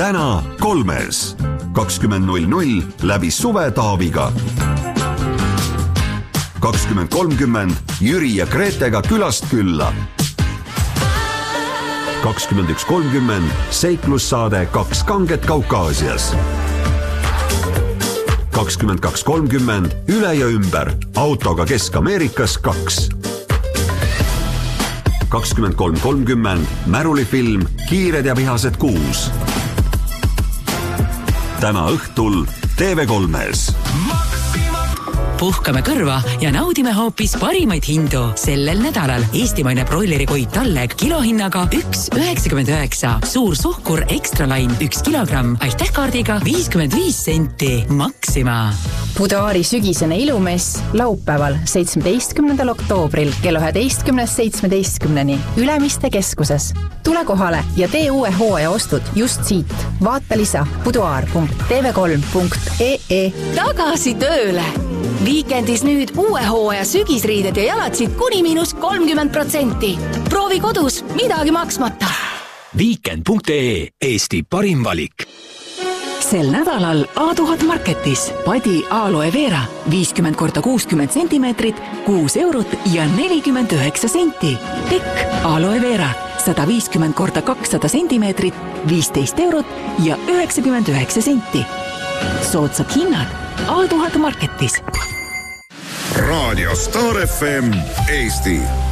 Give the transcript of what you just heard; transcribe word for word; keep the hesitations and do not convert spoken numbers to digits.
täna kolmes. kakskümmend null null läbi Suve Taaviga. kakskümmend kolmkümmend Jüri ja Gretega külast külla. kakskümmend üks kolmkümmend seiklussaade Kaks kanget Kaukaasias. kakskümmend kaks kolmkümmend üle ja ümber autoga Kesk-Ameerikas kaks. kakskümmend kolm kolmkümmend märulifilm Kiired ja vihased kuus. täna õhtul T V kolmes. Puhkame kõrva ja naudime hoopis parimaid hindu. Sellel nädalal eestimaine broilerikoid Talleg kilohinnaga üks üheksakümmend üheksa. Suur suhkur Extra Line üks kilogramm. Aitäh kaardiga viiskümmend viis senti. Maxima. Buduaari sügisene ilumess laupäeval seitsmeteistkümnendal oktoobril kell üheteistkümnest seitsmeteistkümneni Ülemiste keskuses. Tule kohale ja tee uue hooaja ostud just siit. Vaata lisa buduaar punkt t v kolm punkt e e. Tagasi tööle! Viikendis nüüd uue hooaja sügisriided ja jalatsid kuni miinus kolmkümmend protsenti. Proovi kodus, midagi maksmata. Viikend punkt e e, Eesti parim valik. Sel nädalal A tuhat Marketis padi aloe vera viiskümmend korda kuuskümmend sentimeetrit, kuus eurot ja nelikümmend üheksa senti. Tekk aloe vera sada viiskümmend korda kakssada sentimeetrit, viisteist eurot ja üheksakümmend üheksa senti. Soodsad hinnad A tuhat Marketis. Radio Star F M Eesti.